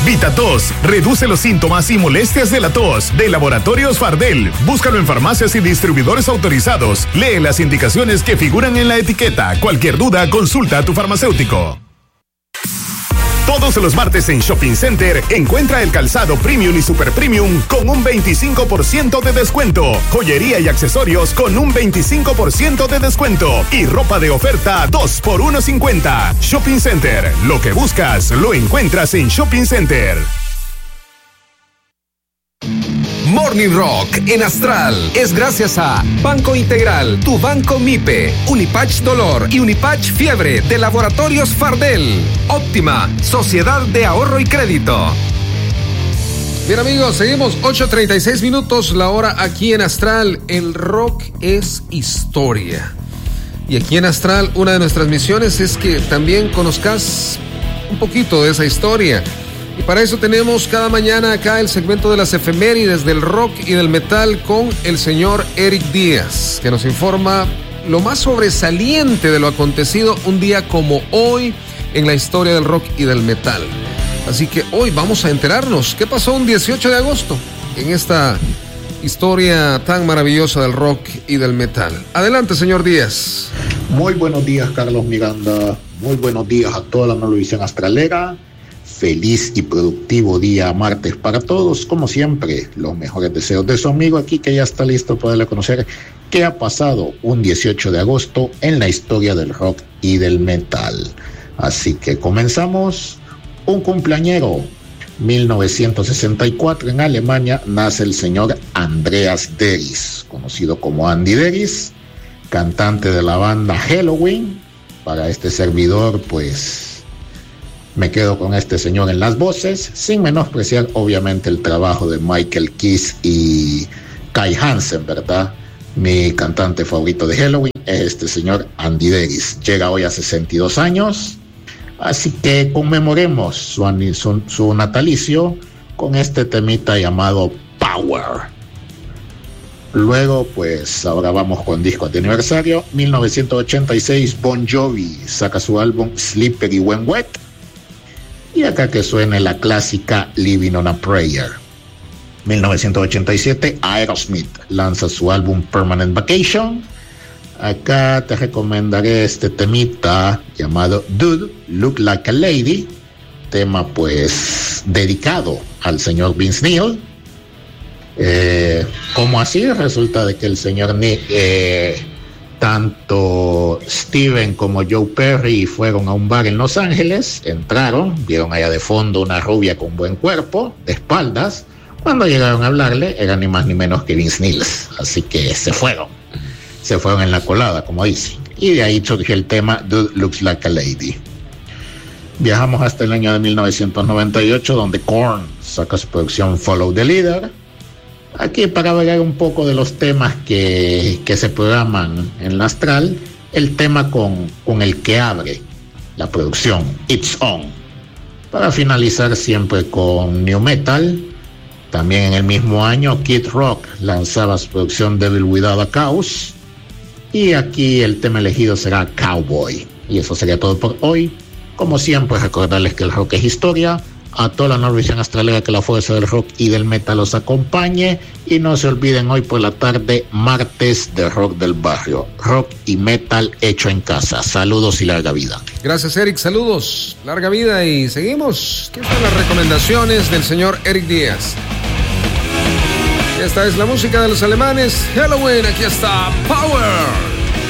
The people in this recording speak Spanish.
VitaTos reduce los síntomas y molestias de la tos. De Laboratorios Fardel. Búscalo en farmacias y distribuidores autorizados. Lee las indicaciones que figuran en la etiqueta. Cualquier duda, consulta a tu farmacéutico. Todos los martes en Shopping Center encuentra el calzado premium y super premium con un 25% de descuento. Joyería y accesorios con un 25% de descuento. Y ropa de oferta 2 por 1.50. Shopping Center. Lo que buscas lo encuentras en Shopping Center. Morning Rock en Astral es gracias a Banco Integral, tu banco MIPE, Unipatch Dolor y Unipatch Fiebre de Laboratorios Fardel, Óptima, Sociedad de Ahorro y Crédito. Bien amigos, seguimos 8:36 minutos la hora aquí en Astral. El rock es historia. Y aquí en Astral una de nuestras misiones es que también conozcas un poquito de esa historia. Y para eso tenemos cada mañana acá el segmento de las efemérides del rock y del metal con el señor Eric Díaz, que nos informa lo más sobresaliente de lo acontecido un día como hoy en la historia del rock y del metal. Así que hoy vamos a enterarnos qué pasó un 18 de agosto en esta historia tan maravillosa del rock y del metal. Adelante, señor Díaz. Muy buenos días, Carlos Miranda. Muy buenos días a toda la Novivisión Astralera. Feliz y productivo día martes para todos. Como siempre, los mejores deseos de su amigo aquí, que ya está listo para darle a conocer qué ha pasado un 18 de agosto en la historia del rock y del metal. Así que comenzamos. Un cumpleañero. 1964 en Alemania nace el señor Andreas Deris, conocido como Andy Deris, cantante de la banda Helloween. Para este servidor, pues me quedo con este señor en las voces, sin menospreciar obviamente el trabajo de Michael Kiss y Kai Hansen, ¿verdad? Mi cantante favorito de Helloween es este señor Andy Deris. Llega hoy a 62 años, así que conmemoremos su natalicio con este temita llamado Power. Luego, pues, ahora vamos con discos de aniversario. 1986, Bon Jovi saca su álbum Slippery When Wet. Y acá que suene la clásica Living on a Prayer. 1987, Aerosmith lanza su álbum Permanent Vacation. Acá te recomendaré este temita llamado Dude, Look Like a Lady. Tema pues dedicado al señor Vince Neil. ¿Cómo así? Resulta de que el señor Nick, tanto Steven como Joe Perry fueron a un bar en Los Ángeles, entraron, vieron allá de fondo una rubia con buen cuerpo, de espaldas. Cuando llegaron a hablarle, era ni más ni menos que Vince Neil. Así que se fueron en la colada, como dicen. Y de ahí surgió el tema Dude Looks Like a Lady. Viajamos hasta el año de 1998, donde Korn saca su producción Follow the Leader. Aquí, para hablar un poco de los temas que se programan en la Astral, el tema con el que abre la producción, It's On. Para finalizar siempre con New Metal. También en el mismo año, Kid Rock lanzaba su producción Devil Without a Cause. Y aquí el tema elegido será Cowboy. Y eso sería todo por hoy. Como siempre, recordarles que el rock es historia. A toda la Novivisión Astralera, que la fuerza del rock y del metal los acompañe. Y no se olviden, hoy por la tarde, martes de Rock del Barrio. Rock y metal hecho en casa. Saludos y larga vida. Gracias, Eric. Saludos, larga vida. Y seguimos. ¿Qué son las recomendaciones del señor Eric Díaz? Esta es la música de los alemanes. Helloween, aquí está Power.